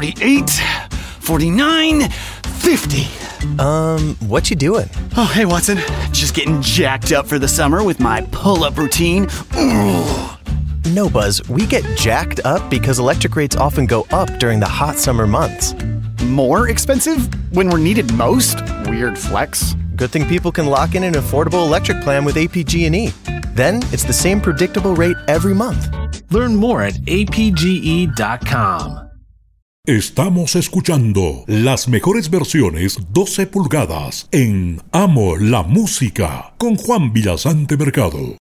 48, 49, 50. What you doing? Oh, hey, Watson. Just getting jacked up for the summer with my pull-up routine. Ooh. No, Buzz, we get jacked up because electric rates often go up during the hot summer months. More expensive when we're needed most? Weird flex. Good thing people can lock in an affordable electric plan with APG&E. Then it's the same predictable rate every month. Learn more at apge.com. Estamos escuchando las mejores versiones 12 pulgadas en Amo la Música con Juan Villasante Mercado.